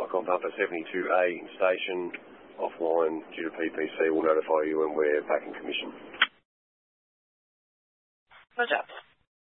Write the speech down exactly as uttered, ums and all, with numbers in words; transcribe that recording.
Icon Pumper seventy-two A in station, offline due to P P C. We'll notify you when we're back in commission. Roger.